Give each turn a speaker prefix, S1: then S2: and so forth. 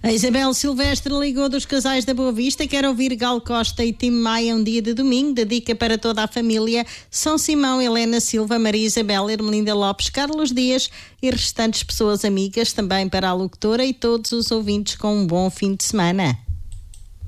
S1: A Isabel Silvestre ligou dos casais da Boa Vista, quer ouvir Gal Costa e Tim Maia um dia de domingo, dedica para toda a família São Simão, Helena Silva, Maria Isabel, Ermelinda Lopes, Carlos Dias e restantes pessoas amigas, também para a locutora e todos os ouvintes com um bom fim de semana.